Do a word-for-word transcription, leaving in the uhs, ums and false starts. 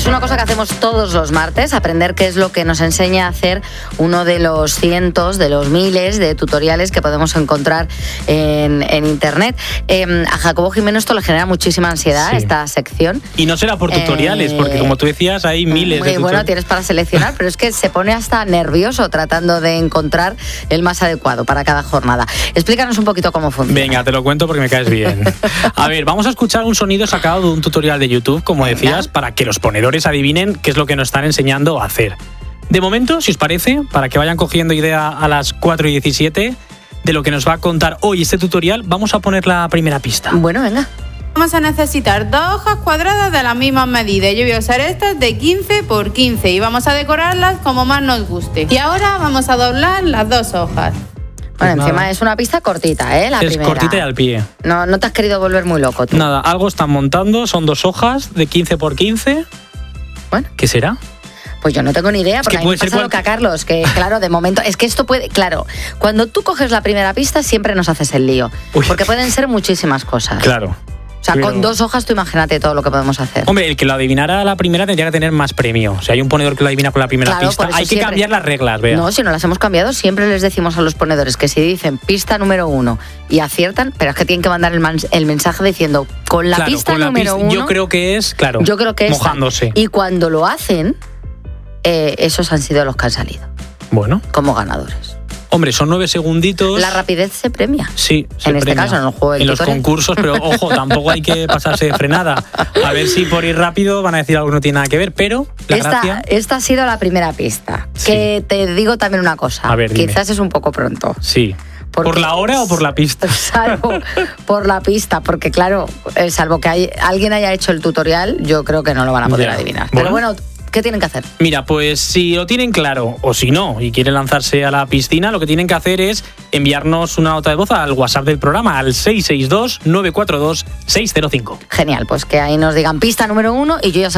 Es una cosa que hacemos todos los martes, aprender qué es lo que nos enseña a hacer uno de los cientos, de los miles de tutoriales que podemos encontrar en, en internet. Eh, a Jacobo Jimeno esto le genera muchísima ansiedad, sí. esta sección. Y no será por tutoriales, eh, porque como tú decías, hay miles muy de tutoriales. Bueno, tienes para seleccionar, pero es que se pone hasta nervioso tratando de encontrar el más adecuado para cada jornada. Explícanos un poquito cómo funciona. Venga, te lo cuento porque me caes bien. A ver, vamos a escuchar un sonido sacado de un tutorial de YouTube, como Venga. decías, para que los ponedores adivinen qué es lo que nos están enseñando a hacer. De momento, si os parece, para que vayan cogiendo idea a las cuatro y diecisiete de lo que nos va a contar hoy este tutorial, vamos a poner la primera pista. Bueno, venga. Vamos a necesitar dos hojas cuadradas de la misma medida. Yo voy a usar estas de quince por quince y vamos a decorarlas como más nos guste. Y ahora vamos a doblar las dos hojas. Bueno, pues encima nada. Es una pista cortita, ¿eh? La es primera. cortita y al pie. No, no te has querido volver muy loco tú. Nada, algo están montando, son dos hojas de quince por quince. Bueno. ¿Qué será? Pues yo no tengo ni idea, porque es que a mí me pasa cual... lo que a Carlos, que claro, de momento, es que esto puede, claro, cuando tú coges la primera pista siempre nos haces el lío, Uy. porque pueden ser muchísimas cosas. Claro. O sea, pero... con dos hojas tú imagínate todo lo que podemos hacer. Hombre, el que lo adivinara a la primera tendría que tener más premio. O sea, hay un ponedor que lo adivina con la primera claro, pista. Hay que siempre... cambiar las reglas, vea. No, si no las hemos cambiado, siempre les decimos a los ponedores que si dicen pista número uno y aciertan, pero es que tienen que mandar el, man... el mensaje diciendo con la claro, pista con la número pista, uno. Yo creo que es, claro, yo creo que mojándose. Esta. Y cuando lo hacen, eh, esos han sido los que han salido. Bueno. Como ganadores. Hombre, son nueve segunditos. La rapidez se premia. Sí, se en premia. este caso, en el juego del En los tutorial. concursos, pero ojo, tampoco hay que pasarse de frenada. A ver si por ir rápido van a decir algo que no tiene nada que ver, pero la esta, gracia... esta ha sido la primera pista. Sí. Que te digo también una cosa. A ver, dime. Quizás es un poco pronto. Sí. Porque, ¿por la hora o por la pista? Salvo por la pista, porque claro, eh, salvo que hay, alguien haya hecho el tutorial, yo creo que no lo van a poder ya. adivinar. Pero bueno, bueno, ¿qué tienen que hacer? Mira, pues si lo tienen claro o si no y quieren lanzarse a la piscina, lo que tienen que hacer es enviarnos una nota de voz al WhatsApp del programa al seis seis dos, nueve cuatro dos, seis cero cinco. Genial, pues que ahí nos digan pista número uno y yo ya